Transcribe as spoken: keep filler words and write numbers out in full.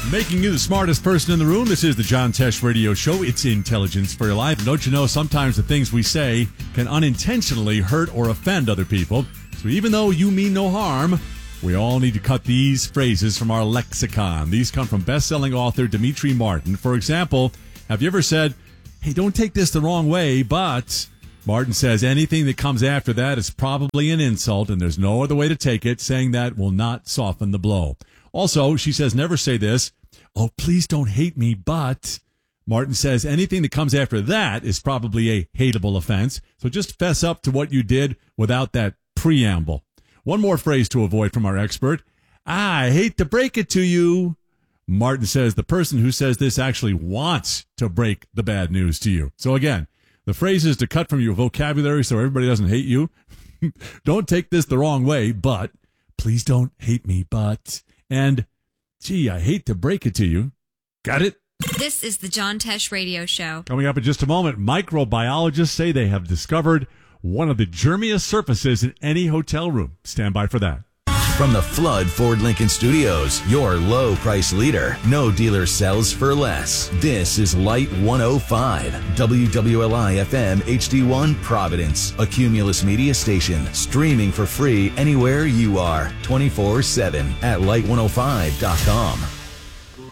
Making you the smartest person in the room. This is the John Tesh Radio Show. It's intelligence for your life. And don't you know, sometimes the things we say can unintentionally hurt or offend other people. So even though you mean no harm, we all need to cut these phrases from our lexicon. These come from best-selling author Demetri Martin. For example, have you ever said, hey, don't take this the wrong way, but... Martin says anything that comes after that is probably an insult, and there's no other way to take it. Saying that will not soften the blow. Also, she says never say this, oh, please don't hate me, but... Martin says anything that comes after that is probably a hateable offense. So just fess up to what you did without that preamble. One more phrase to avoid from our expert. I hate to break it to you. Martin says the person who says this actually wants to break the bad news to you. So again, the phrases to cut from your vocabulary so everybody doesn't hate you. Don't take this the wrong way, but please don't hate me, but, and gee, I hate to break it to you. Got it? This is the John Tesh Radio Show. Coming up in just a moment, microbiologists say they have discovered one of the germiest surfaces in any hotel room. Stand by for that. From the Flood Ford Lincoln Studios, your low price leader. No dealer sells for less. This is Light one oh five, W W L I F M H D one Providence, a Cumulus media station, streaming for free anywhere you are, twenty-four seven at light one oh five dot com.